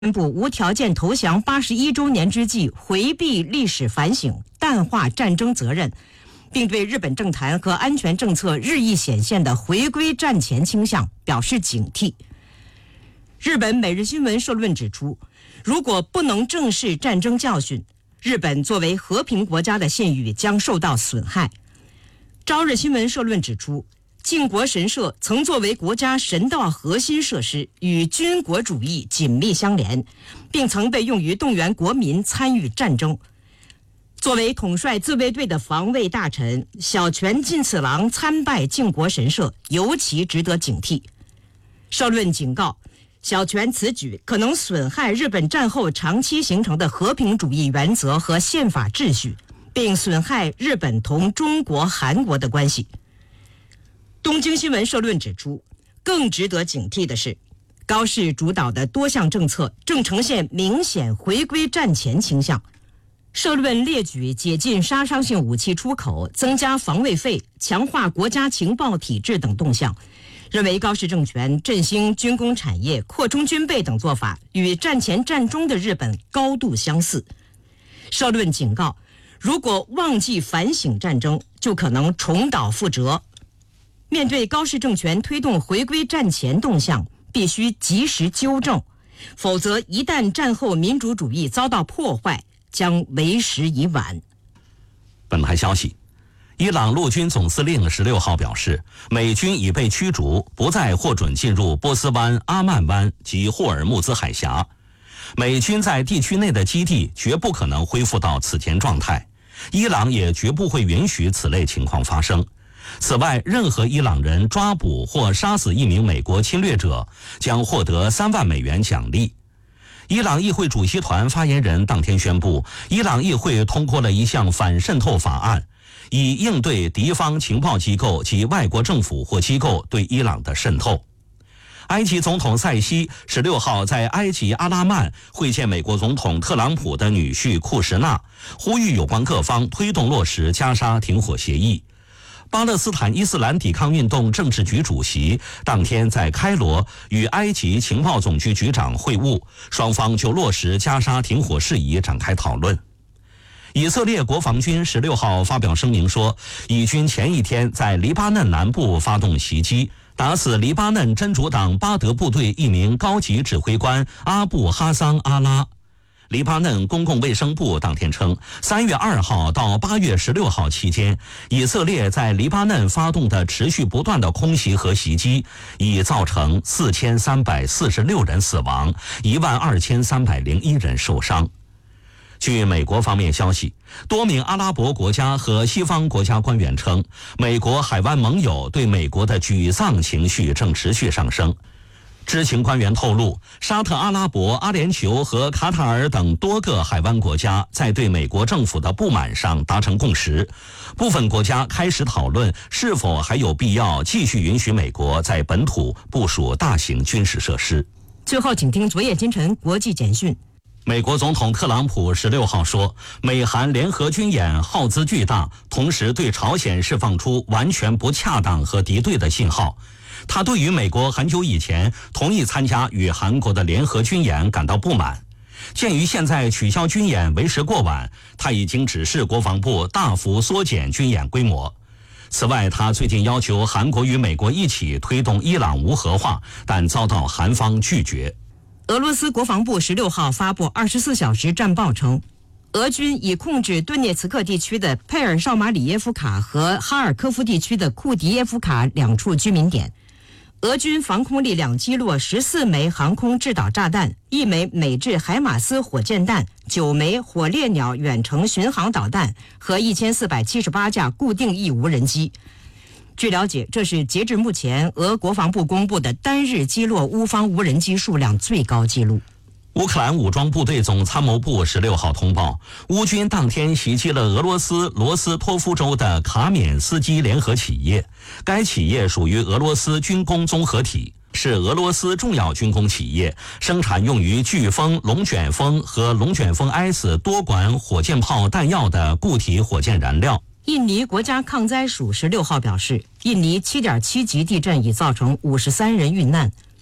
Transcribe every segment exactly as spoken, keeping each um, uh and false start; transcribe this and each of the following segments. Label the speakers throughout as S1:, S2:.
S1: 宣布无条件投降八十一周年之际，回避历史反省，淡化战争责任，并对日本政坛和安全政策日益显现的回归战前倾向表示警惕。日本每日新闻社论指出，如果不能正视战争教训，日本作为和平国家的信誉将受到损害。朝日新闻社论指出，靖国神社曾作为国家神道核心设施，与军国主义紧密相连，并曾被用于动员国民参与战争。作为统帅自卫队的防卫大臣，小泉进次郎参拜靖国神社，尤其值得警惕。社论警告，小泉此举可能损害日本战后长期形成的和平主义原则和宪法秩序，并损害日本同中国、韩国的关系。东京新闻社论指出，更值得警惕的是，高市主导的多项政策正呈现明显回归战前倾向。社论列举解禁杀伤性武器出口、增加防卫费、强化国家情报体制等动向，认为高市政权振兴军工产业、扩充军备等做法与战前战中的日本高度相似。社论警告，如果忘记反省战争，就可能重蹈覆辙。面对高市政权推动回归战前动向，必须及时纠正，否则一旦战后民主主义遭到破坏，将为时已晚。
S2: 本台消息，伊朗陆军总司令十六号表示，美军已被驱逐，不再获准进入波斯湾、阿曼湾及霍尔木兹海峡。美军在地区内的基地绝不可能恢复到此前状态，伊朗也绝不会允许此类情况发生。此外，任何伊朗人抓捕或杀死一名美国侵略者，将获得三万美元奖励。伊朗议会主席团发言人当天宣布，伊朗议会通过了一项反渗透法案，以应对敌方情报机构及外国政府或机构对伊朗的渗透。埃及总统塞西十六号在埃及阿拉曼会见美国总统特朗普的女婿库什纳，呼吁有关各方推动落实加沙停火协议。巴勒斯坦伊斯兰抵抗运动政治局主席当天在开罗与埃及情报总局局长会晤，双方就落实加沙停火事宜展开讨论。以色列国防军十六号发表声明说，以军前一天在黎巴嫩南部发动袭击，打死黎巴嫩真主党巴德部队一名高级指挥官阿布哈桑阿拉。黎巴嫩公共卫生部当天称，三月二号到八月十六号期间，以色列在黎巴嫩发动的持续不断的空袭和袭击，已造成四千三百四十六人死亡，一万二千三百零一人受伤。据美国方面消息，多名阿拉伯国家和西方国家官员称，美国海湾盟友对美国的沮丧情绪正持续上升。知情官员透露，沙特阿拉伯、阿联酋和卡塔尔等多个海湾国家在对美国政府的不满上达成共识，部分国家开始讨论是否还有必要继续允许美国在本土部署大型军事设施。
S1: 最后，请听昨夜今晨国际简讯。
S2: 美国总统特朗普十六号说，美韩联合军演耗资巨大，同时对朝鲜释放出完全不恰当和敌对的信号。他对于美国很久以前同意参加与韩国的联合军演感到不满。鉴于现在取消军演为时过晚，他已经指示国防部大幅缩减军演规模。此外，他最近要求韩国与美国一起推动伊朗无核化，但遭到韩方拒绝。
S1: 俄罗斯国防部十六号发布二十四小时战报称，俄军已控制顿涅茨克地区的佩尔绍马里耶夫卡和哈尔科夫地区的库迪耶夫卡两处居民点。俄军防空力量击落十四枚航空制导炸弹，一枚美制海马斯火箭弹，九枚火烈鸟远程巡航导弹和一千四百七十八架固定翼无人机。据了解，这是截至目前俄国防部公布的单日击落乌方无人机数量最高纪录。
S2: 乌克兰武装部队总参谋部十六号通报，乌军当天袭击了俄罗斯罗斯托夫州的卡缅斯基联合企业。该企业属于俄罗斯军工综合体，是俄罗斯重要军工企业，生产用于飓风、龙卷风和龙卷风 S 多管火箭炮弹药的固体火箭燃料。
S1: 印尼国家抗灾署十六号表示，印尼 七点七 级地震已造成五十三人遇难。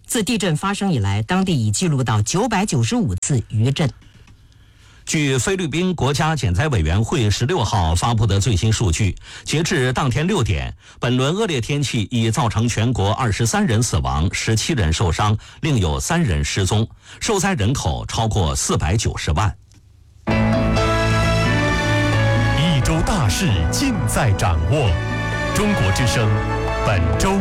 S1: 自地震发生以来，当地已记录到九百九十五次余震。
S2: 据菲律宾国家减灾委员会十六号发布的最新数据，截至当天六点，本轮恶劣天气已造成全国二十三人死亡、十七人受伤，另有三人失踪，受灾人口超过四百九十万。
S3: 一周大事尽在掌握，中国之声本周。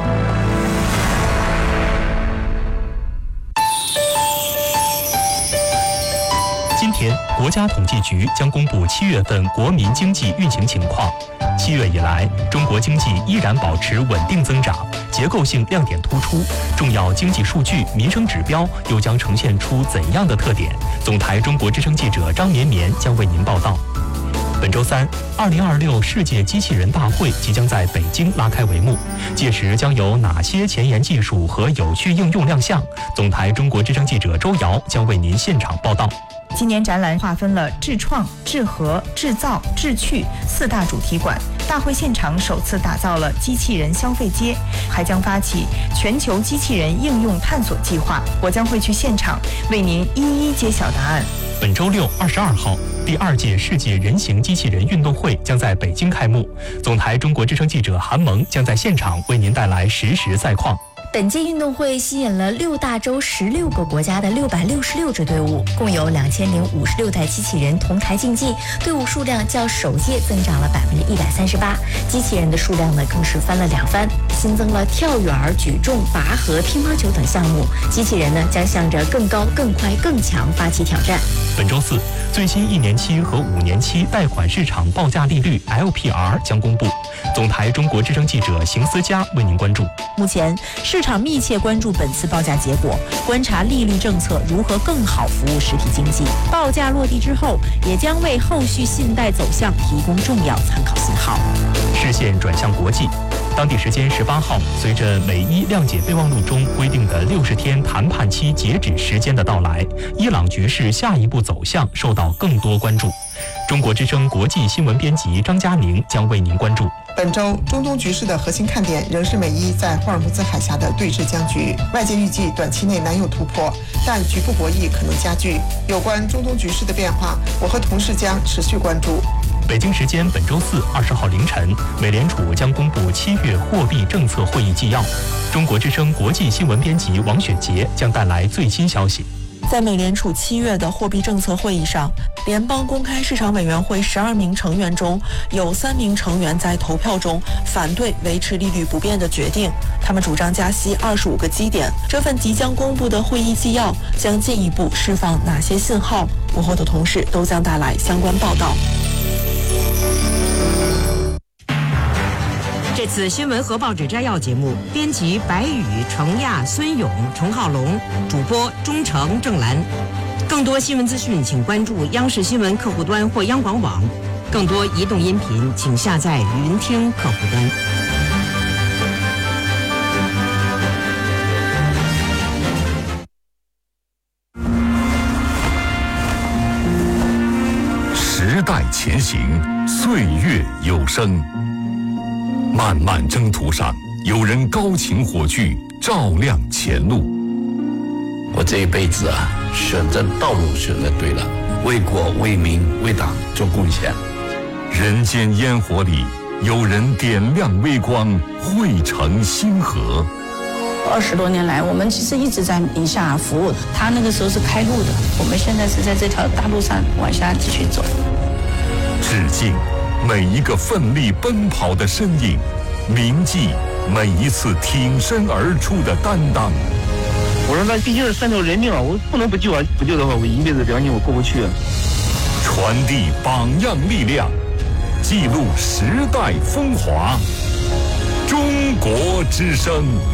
S3: 今天，国家统计局将公布七月份国民经济运行情况。七月以来，中国经济依然保持稳定增长，结构性亮点突出，重要经济数据、民生指标又将呈现出怎样的特点？总台中国之声记者张绵绵将为您报道。本周三，二零二六世界机器人大会即将在北京拉开帷幕，届时将有哪些前沿技术和有趣应用亮相？总台中国之声记者周瑶将为您现场报道。
S4: 今年展览划分了智创、智和、制造、智趣四大主题馆。大会现场首次打造了机器人消费街，还将发起全球机器人应用探索计划。我将会去现场为您一一揭晓答案。
S3: 本周六二十二号，第二届世界人形机器人运动会将在北京开幕。总台中国之声记者韩萌将在现场为您带来实时赛况。
S5: 本届运动会吸引了六大洲十六个国家的六百六十六支队伍，共有两千零五十六台机器人同台竞技，队伍数量较首届增长了百分之一百三十八，机器人的数量呢更是翻了两番，新增了跳远、举重、拔河、乒乓球等项目，机器人呢将向着更高、更快、更强发起挑战。
S3: 本周四，最新一年期和五年期贷款市场报价利率 L P R 将公布，总台中国之声记者邢思佳为您关注。
S6: 目前市场密切关注本次报价结果，观察利率政策如何更好服务实体经济。报价落地之后，也将为后续信贷走向提供重要参考信号。
S3: 视线转向国际，当地时间十八号，随着美伊谅解备忘录中规定的六十天谈判期截止时间的到来，伊朗局势下一步走向受到更多关注。中国之声国际新闻编辑张嘉宁将为您关注。
S7: 本周中东局势的核心看点仍是美伊在霍尔木兹海峡的对峙僵局，外界预计短期内难有突破，但局部博弈可能加剧。有关中东局势的变化，我和同事将持续关注。
S3: 北京时间本周四二十号凌晨，美联储将公布七月货币政策会议纪要。中国之声国际新闻编辑王雪杰将带来最新消息。
S6: 在美联储七月的货币政策会议上，联邦公开市场委员会十二名成员中有三名成员在投票中反对维持利率不变的决定，他们主张加息二十五个基点。这份即将公布的会议纪要将进一步释放哪些信号？我和我的同事都将带来相关报道。
S1: 这次新闻和报纸摘要节目，编辑白宇、程亚、孙勇、崇浩龙，主播钟诚、郑兰。更多新闻资讯，请关注央视新闻客户端或央广网。更多移动音频，请下载云听客户端。
S8: 时代前行，岁月有声。漫漫征途上，有人高擎火炬，照亮前路。
S9: 我这一辈子啊，选择道路选择对了，为国为民为党做贡献。
S8: 人间烟火里，有人点亮微光，汇成星河。
S10: 二十多年来，我们其实一直在宁夏服务的。他那个时候是开路的，我们现在是在这条大路上往下继续走。
S8: 致敬每一个奋力奔跑的身影，铭记每一次挺身而出的担当。
S11: 我说那毕竟是三条人命啊，我不能不救啊！不救的话，我一辈子良心我过不去啊。
S8: 传递榜样力量，记录时代风华。中国之声。